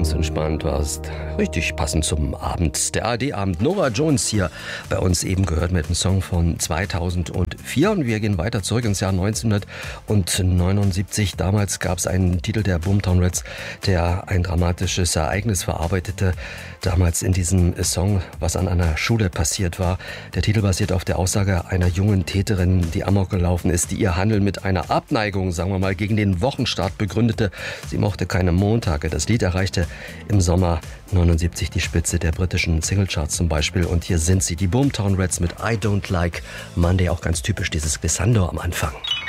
ganz entspannt warst. Richtig passend zum Abend. Der ARD-Abend. Norah Jones hier bei uns eben gehört mit einem Song von 2004. Und wir gehen weiter zurück ins Jahr 1979. Damals gab es einen Titel der Boomtown Rats, der ein dramatisches Ereignis verarbeitete. Damals in diesem Song, was an einer Schule passiert war. Der Titel basiert auf der Aussage einer jungen Täterin, die Amok gelaufen ist, die ihr Handeln mit einer Abneigung, sagen wir mal, gegen den Wochenstart begründete. Sie mochte keine Montage. Das Lied erreichte im Sommer 79 die Spitze der britischen Singlecharts zum Beispiel. Und hier sind sie, die Boomtown Rats mit I Don't Like Monday, auch ganz typisch dieses Glissando am Anfang.